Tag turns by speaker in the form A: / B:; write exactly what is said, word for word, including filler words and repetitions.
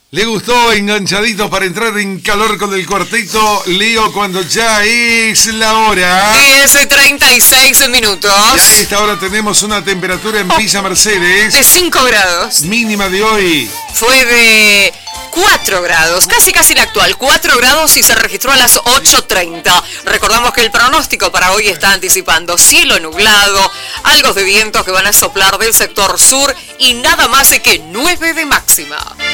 A: Le gustó enganchaditos para entrar en calor con el cuarteto Leo cuando ya es la hora.
B: diez y treinta y seis minutos.
A: Y a esta hora tenemos una temperatura en Villa Mercedes.
B: De cinco grados.
A: Mínima de hoy.
B: Fue de cuatro grados, casi casi la actual, cuatro grados y se registró a las ocho treinta. Recordamos que el pronóstico para hoy está anticipando cielo nublado, algo de vientos que van a soplar del sector sur y nada más de que nueve de máxima.